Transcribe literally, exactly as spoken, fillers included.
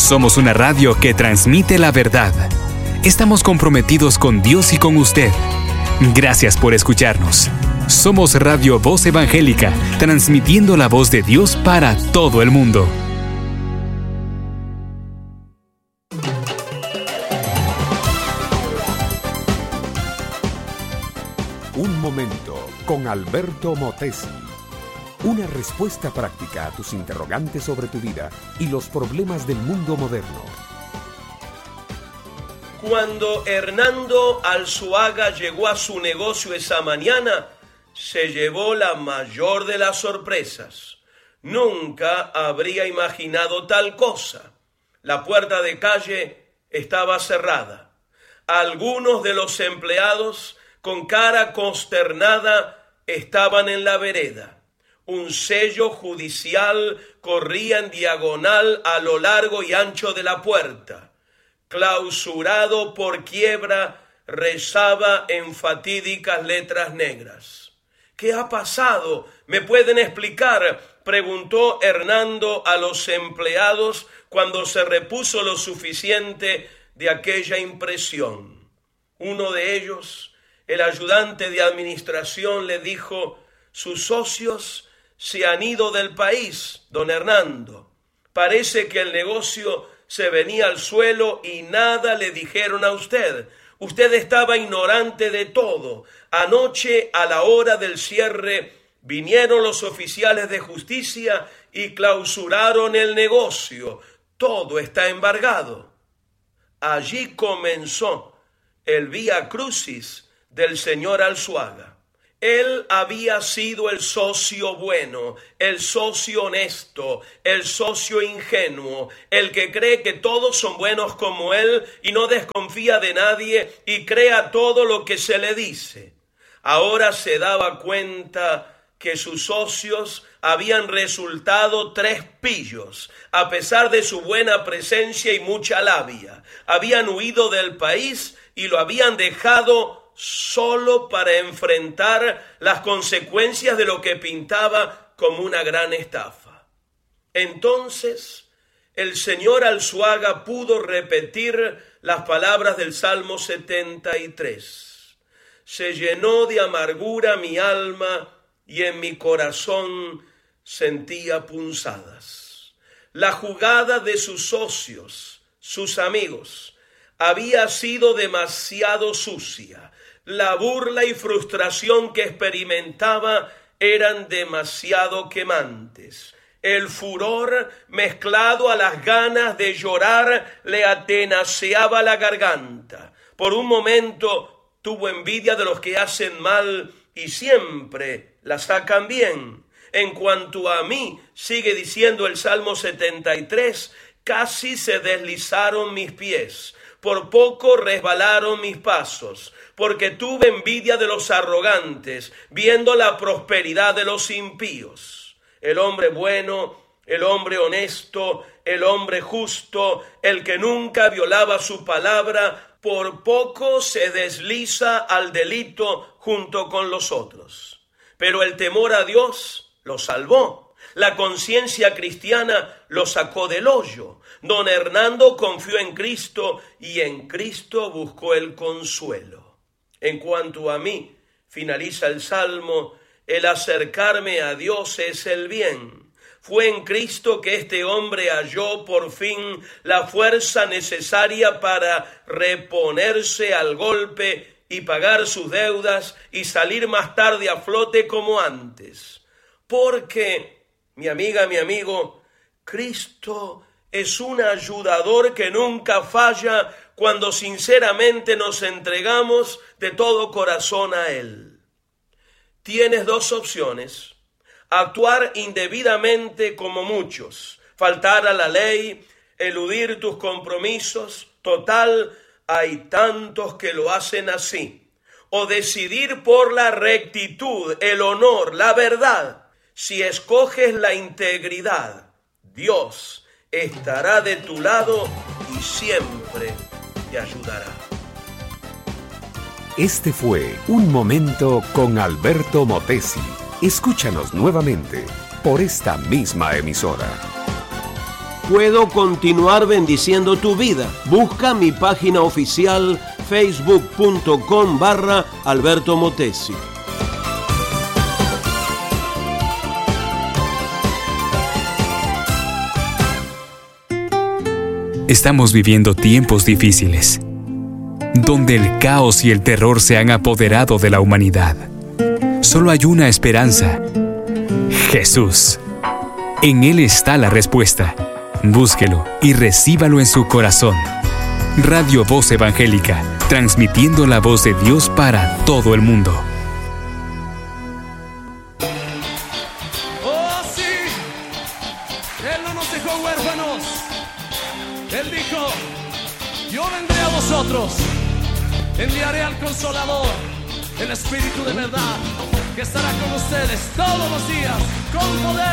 Somos una radio que transmite la verdad. Estamos comprometidos con Dios y con usted. Gracias por escucharnos. Somos Radio Voz Evangélica, transmitiendo la voz de Dios para todo el mundo. Un momento con Alberto Motesi. Una respuesta práctica a tus interrogantes sobre tu vida y los problemas del mundo moderno. Cuando Hernando Alzuaga llegó a su negocio esa mañana, se llevó la mayor de las sorpresas. Nunca habría imaginado tal cosa. La puerta de calle estaba cerrada. Algunos de los empleados, con cara consternada, estaban en la vereda. Un sello judicial corría en diagonal a lo largo y ancho de la puerta. Clausurado por quiebra, rezaba en fatídicas letras negras. ¿Qué ha pasado? ¿Me pueden explicar?, preguntó Hernando a los empleados cuando se repuso lo suficiente de aquella impresión. Uno de ellos, el ayudante de administración, le dijo: sus socios se han ido del país, don Hernando. Parece que el negocio se venía al suelo y nada le dijeron a usted. Usted estaba ignorante de todo. Anoche, a la hora del cierre, vinieron los oficiales de justicia y clausuraron el negocio. Todo está embargado. Allí comenzó el vía crucis del señor Alzuaga. Él había sido el socio bueno, el socio honesto, el socio ingenuo, el que cree que todos son buenos como él y no desconfía de nadie y crea todo lo que se le dice. Ahora se daba cuenta que sus socios habían resultado tres pillos, a pesar de su buena presencia y mucha labia. Habían huido del país y lo habían dejado solo para enfrentar las consecuencias de lo que pintaba como una gran estafa. Entonces, el señor Alzuaga pudo repetir las palabras del Salmo setenta y tres. Se llenó de amargura mi alma y en mi corazón sentía punzadas. La jugada de sus socios, sus amigos, había sido demasiado sucia. La burla y frustración que experimentaba eran demasiado quemantes. El furor mezclado a las ganas de llorar le atenaceaba la garganta. Por un momento tuvo envidia de los que hacen mal y siempre la sacan bien. En cuanto a mí, sigue diciendo el Salmo setenta y tres, casi se deslizaron mis pies. Por poco resbalaron mis pasos, porque tuve envidia de los arrogantes, viendo la prosperidad de los impíos. El hombre bueno, el hombre honesto, el hombre justo, el que nunca violaba su palabra, por poco se desliza al delito junto con los otros. Pero el temor a Dios lo salvó. La conciencia cristiana lo sacó del hoyo. Don Hernando confió en Cristo y en Cristo buscó el consuelo. En cuanto a mí, finaliza el Salmo, el acercarme a Dios es el bien. Fue en Cristo que este hombre halló por fin la fuerza necesaria para reponerse al golpe y pagar sus deudas y salir más tarde a flote como antes. Porque, mi amiga, mi amigo, Cristo es un ayudador que nunca falla cuando sinceramente nos entregamos de todo corazón a Él. Tienes dos opciones: actuar indebidamente como muchos, faltar a la ley, eludir tus compromisos, total, hay tantos que lo hacen así, o decidir por la rectitud, el honor, la verdad. Si escoges la integridad, Dios estará de tu lado y siempre te ayudará. Este fue Un Momento con Alberto Motesi. Escúchanos nuevamente por esta misma emisora. puedo continuar bendiciendo tu vida. Busca mi página oficial facebook.com barra Alberto Motesi. Estamos viviendo tiempos difíciles, donde el caos y el terror se han apoderado de la humanidad. Solo hay una esperanza: Jesús. En Él está la respuesta. Búsquelo y recíbalo en su corazón. Radio Voz Evangélica, transmitiendo la voz de Dios para todo el mundo. ¡Oh, sí! Él no nos dejó huérfanos. Él dijo: yo vendré a vosotros, enviaré al Consolador, el Espíritu de verdad, que estará con ustedes todos los días, con poder.